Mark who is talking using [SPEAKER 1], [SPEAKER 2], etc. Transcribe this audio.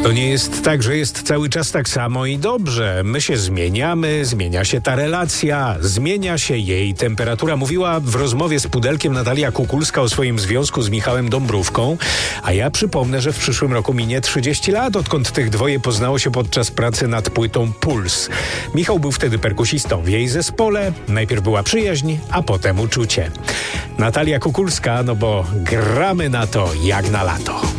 [SPEAKER 1] To nie jest tak, że jest cały czas tak samo i dobrze. My się zmieniamy, zmienia się ta relacja, zmienia się jej temperatura. Mówiła w rozmowie z Pudelkiem Natalia Kukulska o swoim związku z Michałem Dąbrówką, a ja przypomnę, że w przyszłym roku minie 30 lat, odkąd tych dwoje poznało się podczas pracy nad płytą Puls. Michał był wtedy perkusistą w jej zespole. Najpierw była przyjaźń, a potem uczucie. Natalia Kukulska, no bo gramy na to jak na lato.